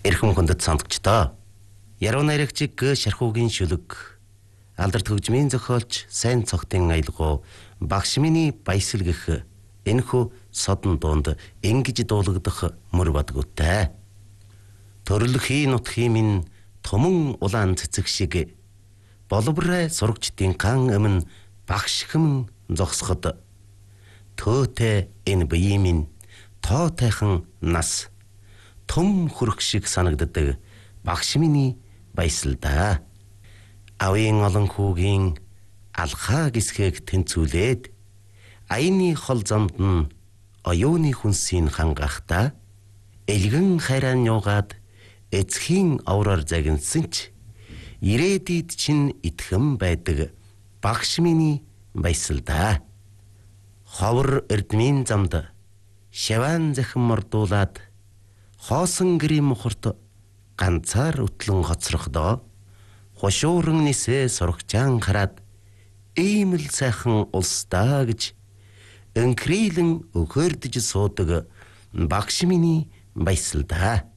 Эрхэм хүндэт сонсогчдоо. Яруу найрагчиг шархуугийн шүлэг алдарт хөгжмийн зохиолч сайн цогтын аялгау багш миний баясгал гэх энэхүү содон дуунд ингэж дуулагдах мөр бадгуутай. Төрлөхийн нутгийн минь томон улаан цэцэг шиг боловрай сурагчдын ган өмнө багш хэм зогсоход төөтэй энэ биеийн минь тоотайхан нас том хөрөх шиг санагддаг багш миний баясалдаа. Авийн олон хүүгийн алхаа гисхийг тэнцүүлээд аяны хол замд нь оюуны хүнсийн хангахта элгэн хайран юугаад эцхийн авраар загинсан ч ирээдүйд чин итгэм байдаг багш миний баясалдаа. Ховор эрдмийн замд шаваан захин мордуулаад хоосон гэрийн мухарт ганцаар өтлөн хоцрохдоо хошууран нисээ сурагчаан хараад ийм л сайхан улсдаа гэж өнкрилэн өгөөрдөж суудаг багш миний баясалдаа.